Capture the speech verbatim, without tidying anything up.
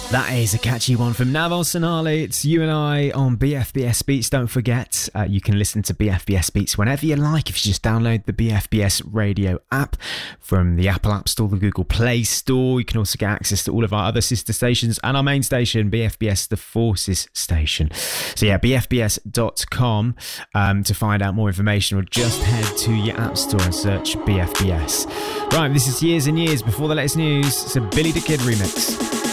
That is a catchy one from Naval Sonali. It's You and I on B F B S Beats. Don't forget, uh, you can listen to B F B S Beats whenever you like if you just download the B F B S radio app from the Apple App Store, the Google Play Store. You can also get access to all of our other sister stations and our main station, B F B S, the Forces station. So yeah, b f b s dot com um, to find out more information, or just head to your App Store and search B F B S. Right, this is Years and Years Before the Latest News. It's a Billy the Kid remix.